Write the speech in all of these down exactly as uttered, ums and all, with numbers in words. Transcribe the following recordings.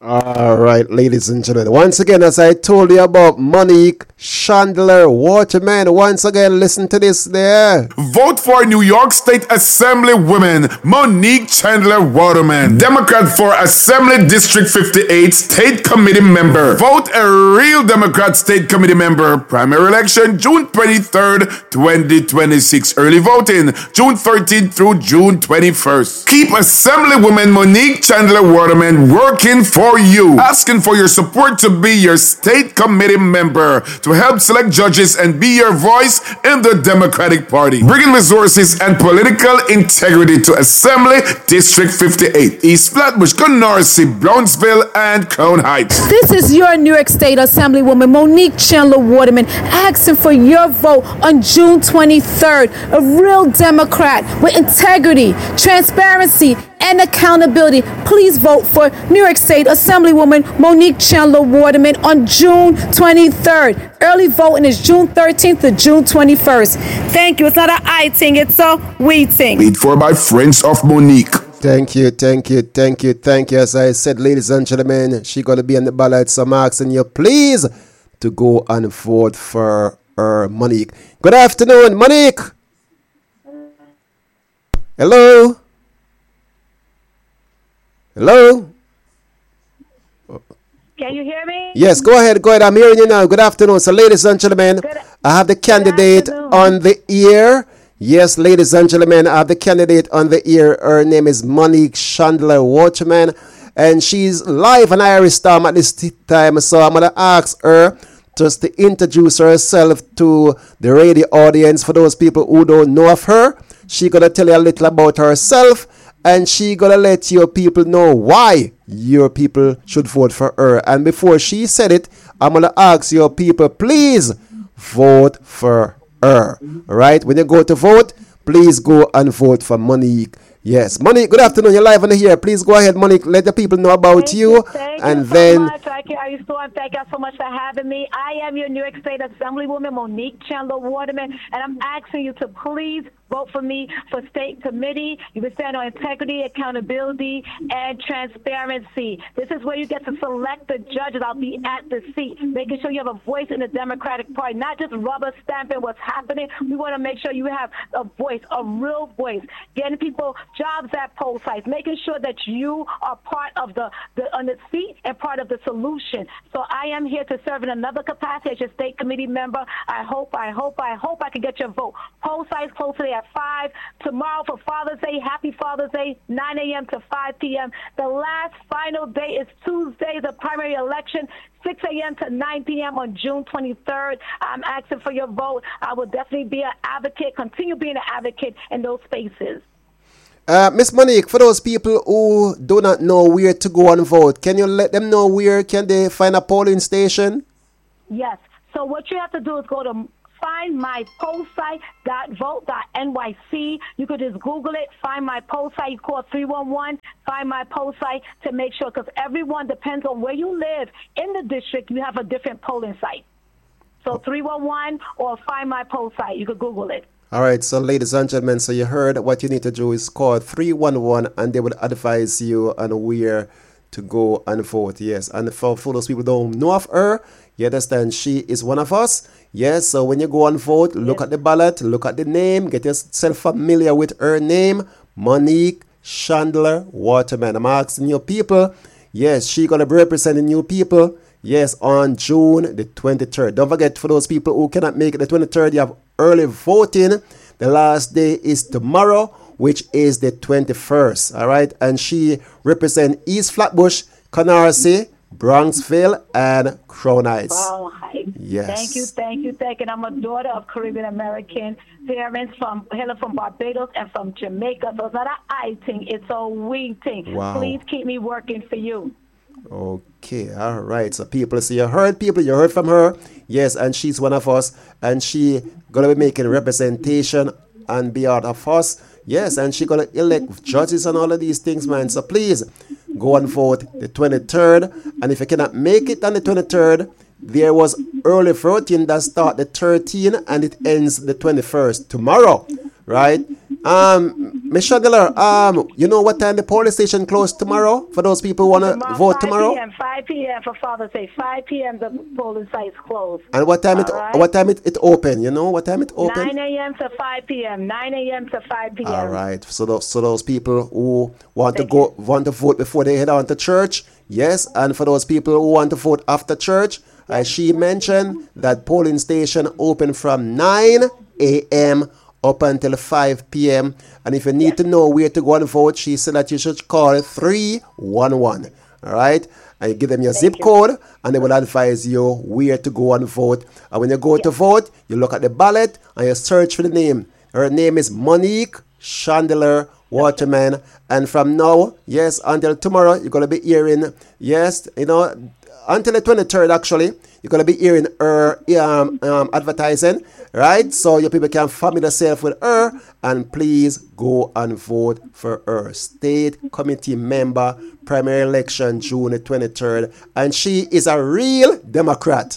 All right, ladies and gentlemen. Once again, as I told you about Monique Chandler Waterman, once again, listen to this there. Vote for New York State Assembly woman Monique Chandler Waterman, Democrat for Assembly District fifty-eight State Committee member. Vote a real Democrat State Committee member. Primary election June twenty-third, twenty twenty-six. Early voting June thirteenth through June twenty-first. Keep Assemblywoman Monique Chandler Waterman working for you, asking for your support to be your state committee member, to help select judges and be your voice in the Democratic Party, bringing resources and political integrity to Assembly District fifty-eight, East Flatbush, Canarsie, Brownsville, and Crown Heights. This is your New York State Assemblywoman Monique Chandler Waterman asking for your vote on June twenty-third. A real Democrat with integrity, transparency, and accountability. Please vote for New York State Assemblywoman Monique Chandler Waterman on June twenty-third. Early voting is June thirteenth to June twenty-first. Thank you. It's not an I thing, it's a we thing. Paid for by Friends of Monique. Thank you, thank you, thank you, thank you. As I said, ladies and gentlemen, she going to be on the ballot, so I'm asking you, please, to go and vote for her, Monique. Good afternoon, Monique. Hello. Hello. Can you hear me? Yes, go ahead, go ahead. I'm hearing you now. Good afternoon. So, ladies and gentlemen, Good, I have the candidate on the ear. Yes, ladies and gentlemen, I have the candidate on the ear. Her name is Monique Chandler Waterman, and she's live on Irish Storm at this time. So I'm going to ask her just to introduce herself to the radio audience. For those people who don't know of her, she's going to tell you a little about herself, and she going to let your people know why your people should vote for her. And before she said it, I'm going to ask your people, please vote for her. All right? When you go to vote, please go and vote for Monique. Yes. Monique, good afternoon. You're live on here. Please go ahead, Monique. Let the people know about thank you. you thank and you so then. Much. Thank you, Irish Storm. Thank you so much for having me. I am your New York State Assemblywoman, Monique Chandler Waterman, and I'm asking you to please vote for me for state committee. You can stand on integrity, accountability, and transparency. This is where you get to select the judges. I'll be at the seat, making sure you have a voice in the Democratic Party, not just rubber stamping what's happening. We want to make sure you have a voice, a real voice, getting people jobs at poll sites, making sure that you are part of the, the on the seat and part of the solution. So I am here to serve in another capacity as your state committee member. I hope, I hope, I hope I can get your vote. Poll sites close today at five. Tomorrow for Father's Day, happy Father's Day, nine a.m. to five p.m. The last final day is Tuesday, the primary election, six a.m. to nine p.m. on June twenty-third. I'm asking for your vote. I will definitely be an advocate, continue being an advocate in those spaces. Uh, Miss Monique, for those people who do not know where to go and vote, can you let them know where can they find a polling station? Yes. So what you have to do is go to find my poll site dot vote dot N Y C. You could just Google it, find my poll site. You call three one one, find my poll site to make sure, because everyone depends on where you live. In the district, you have a different polling site. So three one one or find my poll site. You could Google it. All right, so ladies and gentlemen, so you heard what you need to do is call three one one and they will advise you on where to go and vote. Yes, and for, for those people who don't know of her, you understand she is one of us. Yes, so when you go and vote, look yes. at the ballot, look at the name, get yourself familiar with her name, Monique Chandler Waterman. I'm asking your people, yes, she's going to be representing you people, yes, on June the twenty-third. Don't forget, for those people who cannot make it the twenty-third, you have early voting. The last day is tomorrow, which is the twenty-first. All right, and she represents East Flatbush, Canarsie, Bronxville, and Crown Heights. Crown Heights. Yes. Thank you, thank you, thank you. And I'm a daughter of Caribbean American parents from hailing from Barbados and from Jamaica. So it's not an I thing, it's a we thing. Wow. Please keep me working for you. Okay, all right. So people, so you heard people, you heard from her. Yes, and she's one of us, and she gonna be making representation on behalf of us. Yes, and she gonna elect judges and all of these things, man. So please go and vote the twenty-third. And if you cannot make it on the twenty-third, there was early voting that start the thirteenth and it ends the twenty-first tomorrow, right? Um, Miss Chandler, um, you know what time the polling station closed tomorrow for those people who want to vote tomorrow? five p.m. for Father's Day. five p.m. the polling site's closed. And what time All it right. what time it, it open? You know what time it open? nine a.m. to five p.m. nine a.m. to five p.m. All right. So those, so those people who want Thank to go you. want to vote before they head on to church, yes. And for those people who want to vote after church, as she mentioned, that polling station open from nine a.m. up until five p.m. And if you need yes. to know where to go and vote, she said that you should call three one one. All right? And you give them your Thank zip you. code, and they will advise you where to go and vote. And when you go yes. to vote, you look at the ballot and you search for the name. Her name is Monique Chandler Waterman. And from now, yes, until tomorrow, you're going to be hearing, yes, you know, until the twenty-third, actually, you're going to be hearing her um, um, advertising, right? So your people can familiar yourself with her, and please go and vote for her. State committee member, primary election, June the twenty-third. And she is a real Democrat.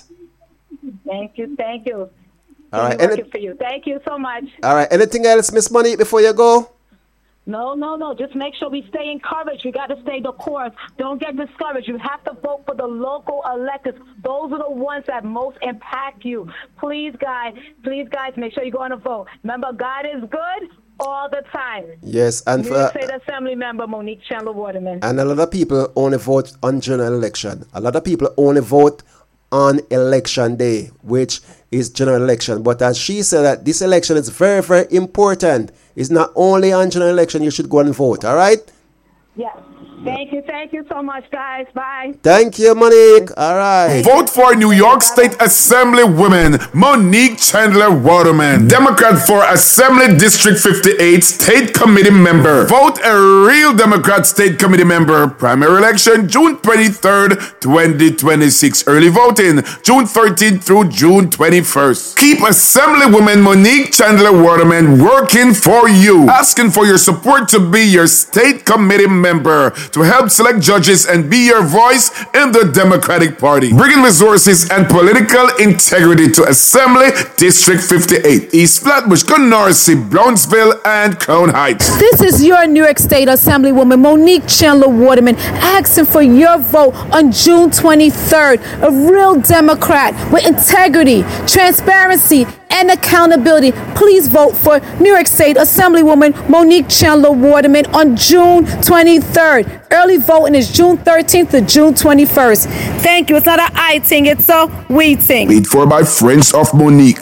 Thank you, thank you. All right. Any, for you. Thank you so much. All right. Anything else, Miss Monique, before you go? No, no, no. Just make sure we stay encouraged. We got to stay the course. Don't get discouraged. You have to vote for the local electeds. Those are the ones that most impact you. Please, guys, please, guys, make sure you go on a vote. Remember, God is good all the time. Yes, and New for, York State Assembly member Monique Chandler Waterman. And a lot of people only vote on general election. A lot of people only vote on election day, which is general election. But as she said, that this election is very, very important. It's not only on general election you should go and vote, all right? Yes. Thank you. Thank you so much, guys. Bye. Thank you, Monique. All right. Vote for New York State Assembly woman Monique Chandler Waterman, Democrat for Assembly District fifty-eight State Committee member. Vote a real Democrat State Committee member. Primary election June twenty-third, twenty twenty-six. Early voting June thirteenth through June twenty-first. Keep Assemblywoman Monique Chandler Waterman working for you. Asking for your support to be your state committee member, to help select judges and be your voice in the Democratic Party. Bringing resources and political integrity to Assembly District fifty-eight, East Flatbush, Canarsie, Brownsville, and Crown Heights. This is your New York State Assemblywoman Monique Chandler Waterman asking for your vote on June twenty-third. A real Democrat with integrity, transparency, and accountability. Please vote for New York State Assemblywoman Monique Chandler Waterman on June twenty-third. Early voting is June thirteenth to June twenty-first. Thank you. It's not an I thing, it's a we thing. Paid for by Friends of Monique.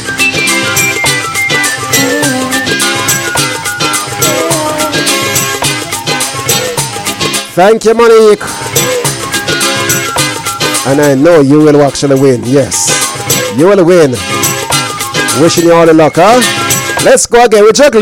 Thank you, Monique. And I know you will actually win. Yes, you will win. Wishing you all the luck, huh? Let's go again. We juggling.